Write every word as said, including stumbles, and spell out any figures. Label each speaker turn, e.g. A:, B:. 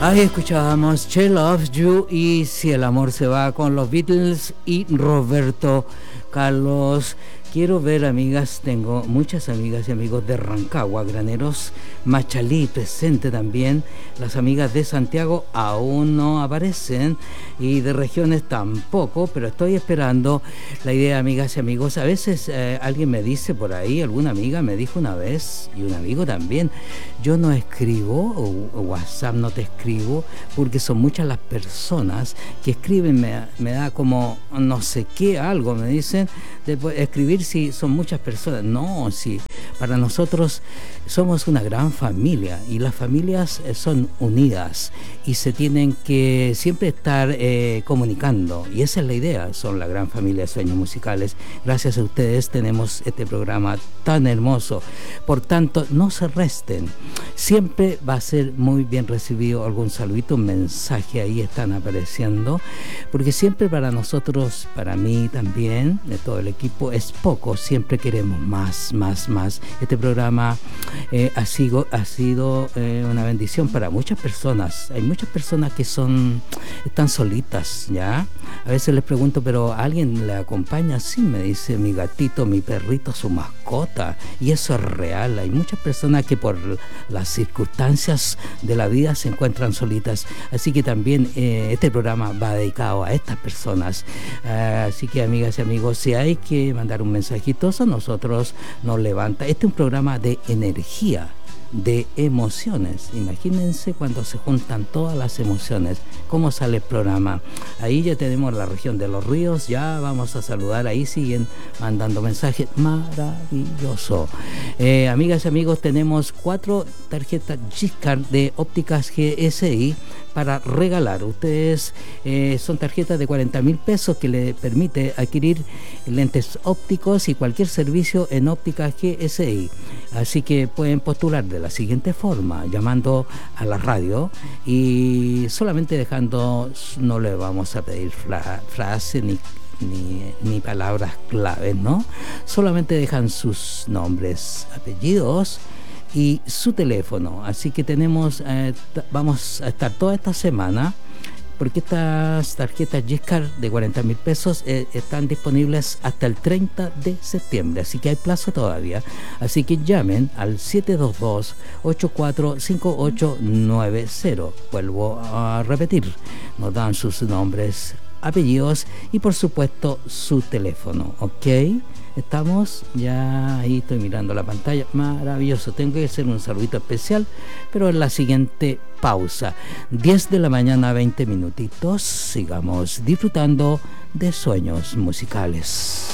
A: Ahí escuchábamos She Loves You y Si el amor se va, con los Beatles y Roberto Carlos. Quiero ver, amigas, tengo muchas amigas y amigos de Rancagua, Graneros, Machalí presente también. Las amigas de Santiago aún no aparecen y de regiones tampoco, pero estoy esperando la idea, amigas y amigos. A veces eh, alguien me dice por ahí, alguna amiga me dijo una vez, y un amigo también, yo no escribo, o, o WhatsApp no te escribo, porque son muchas las personas que escriben, me, me da como no sé qué, algo, me dicen, de escribir si son muchas personas. No, si para nosotros somos una gran familia y las familias son unidas y se tienen que siempre estar eh, comunicando, y esa es la idea, son la gran familia de Sueños Musicales. Gracias a ustedes tenemos este programa tan hermoso, por tanto no se resten, siempre va a ser muy bien recibido algún saludito, un mensaje, ahí están apareciendo, porque siempre para nosotros, para mí también, de todo el equipo, es poco, siempre queremos más, más, más. Este programa eh, ha sido, ha sido eh, una bendición para muchas personas. Hay muchas personas que son, están solitas, ¿ya? A veces les pregunto, ¿pero alguien le acompaña? Sí, me dice, mi gatito, mi perrito, su mascota, y eso es real. Hay muchas personas que por las circunstancias de la vida se encuentran solitas, así que también eh, este programa va dedicado a estas personas. Uh, así que, amigas y amigos, si hay que mandar un mensajito, eso nosotros nos levanta. Este es un programa de energía, de emociones. Imagínense cuando se juntan todas las emociones, cómo sale el programa. Ahí ya tenemos la región de los ríos, ya vamos a saludar, ahí siguen mandando mensajes, maravilloso. Eh, amigas y amigos, tenemos cuatro tarjetas Giscard de Ópticas G S I para regalar. Ustedes eh, son tarjetas de cuarenta mil pesos que le permite adquirir lentes ópticos y cualquier servicio en Ópticas G S I. Así que pueden postular de la siguiente forma, llamando a la radio y solamente dejando, no le vamos a pedir fra, frase ni Ni, ni palabras claves, ¿no? Solamente dejan sus nombres, apellidos y su teléfono. Así que tenemos, eh, t- vamos a estar toda esta semana, porque estas tarjetas Giscard de cuarenta mil pesos eh, están disponibles hasta el treinta de septiembre, así que hay plazo todavía. Así que llamen al siete dos dos, ocho cuatro cinco ocho nueve cero. Vuelvo a repetir, nos dan sus nombres, apellidos y por supuesto su teléfono, ¿ok? Estamos, ya ahí estoy mirando la pantalla, maravilloso. Tengo que hacer un saludito especial, pero en la siguiente pausa. diez de la mañana, veinte minutitos, sigamos disfrutando de Sueños Musicales.